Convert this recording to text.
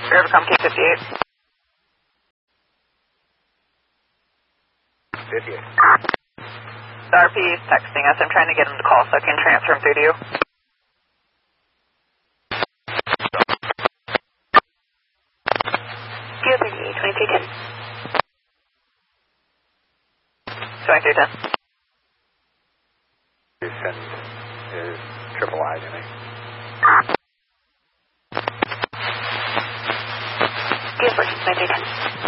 Rivercom K58. 58. The RP is texting us. I'm trying to get him to call so I can transfer him through to you. Gear 38, 2310. 2310. You send his triple I to me. Gear 14, 2310.